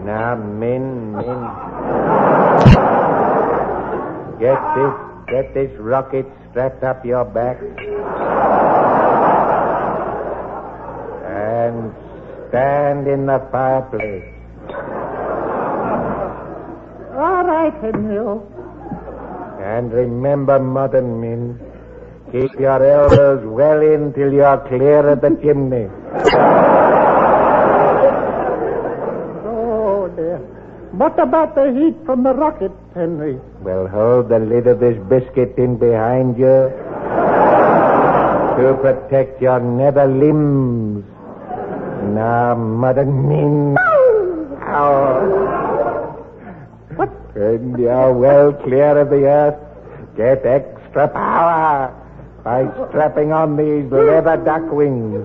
Now, Min. Get this rocket strapped up your back. And stand in the fireplace. All right, Henry. And remember, Modern Min, keep your elbows well in till you're clear of the chimney. Oh, dear. What about the heat from the rocket, Henry? Well, hold the lid of this biscuit in behind you to protect your nether limbs. Now, Modern Min. What? When you're well clear of the earth, get extra power by strapping on these leather duck wings.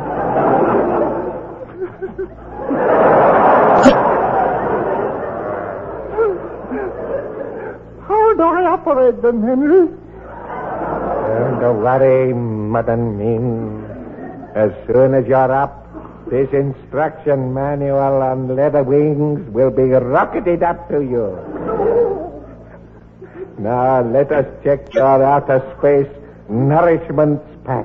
How do I operate them, Henry? Don't worry, Modern Min. As soon as you're up, this instruction manual on leather wings will be rocketed up to you. Now, let us check your outer space nourishments pack.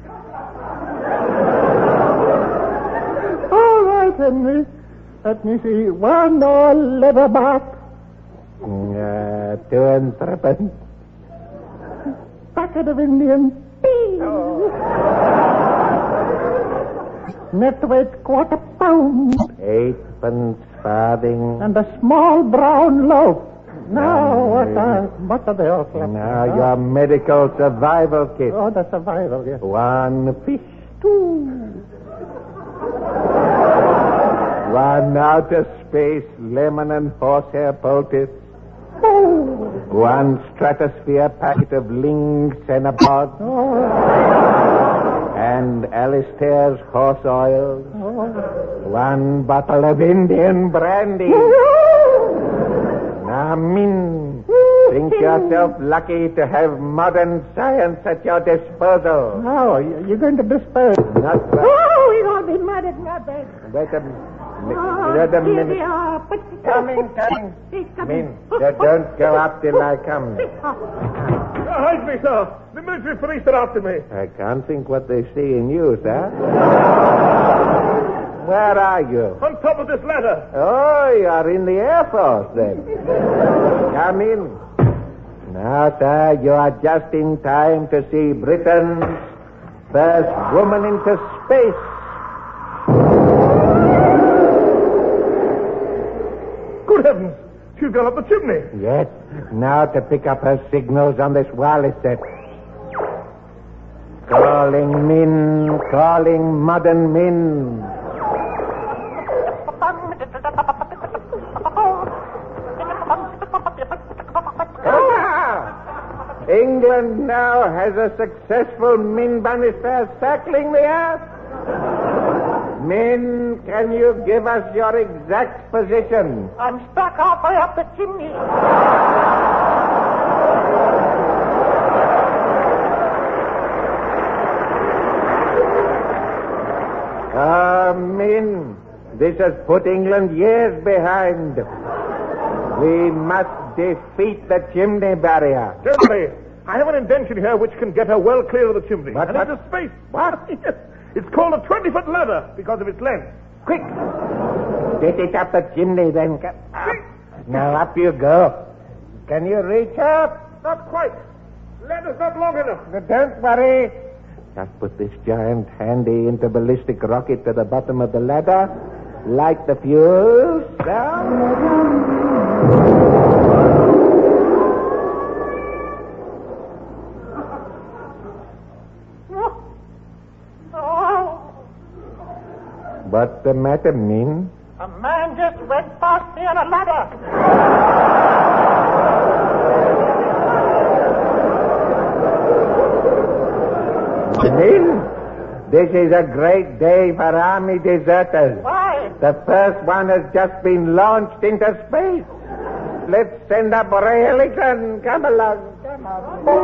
All right, Henry. Let me see. One more leather back. 2 and 3. Packet of Indian tea. Net weight £1/4. 8 farthing. And a small brown loaf. Now, what are they all for? Now, your medical survival kit. Oh, the survival, yes. 1 fish. 2. 1 outer space lemon and horsehair poultice. 1 stratosphere packet of Ling Cenapod. And Alistair's horse oil. 1 bottle of Indian brandy. Now, Min, think yourself lucky to have modern science at your disposal. Oh, you're going to dispose. Not right. Oh, you're going to be mad at me. Wait a minute. Coming. Min, don't go up till I come. Hide me, sir. The military police are after me. I can't think what they see in you, sir. Where are you? On top of this ladder. Oh, you're in the Air Force, then. Come in. Now, sir, you are just in time to see Britain's first woman into space. Good heavens. She's gone up the chimney. Yes. Now to pick up her signals on this wireless set. Calling Min. Calling Modern Min. England now has a successful Min Bannister circling the earth. Min, can you give us your exact position? I'm stuck halfway up the chimney. Min, this has put England years behind. We must defeat the chimney barrier. Gentlemen, I have an invention here which can get her well clear of the chimney. What? And it's a space. What? Yes. It's called a 20-foot ladder because of its length. Quick! Get it up the chimney, then. Now up you go. Can you reach up? Not quite. Ladder's not long enough. Don't worry. Just put this giant handy interballistic rocket to the bottom of the ladder. Light the fuse. What's the matter, Min? A man just went past me on a ladder. Min, this is a great day for army deserters. Why? The first one has just been launched into space. Let's send up Ray Ellington. Come along.